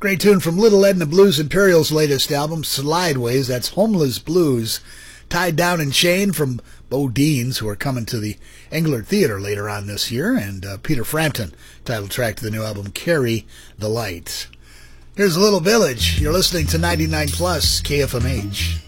Great tune from Little Edna Blues Imperial's latest album, Slideways. That's Homeless Blues. Tied Down and Chained from Bo Deans, who are coming to the Englert Theater later on this year, and Peter Frampton, title track to the new album, Carry the Light. Here's Little Village. You're listening to 99 Plus KFMH.